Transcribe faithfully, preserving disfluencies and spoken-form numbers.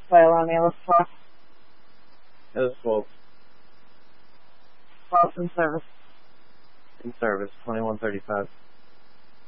file on the list for? It was twelve. twelve in service. In service, twenty-one thirty-five.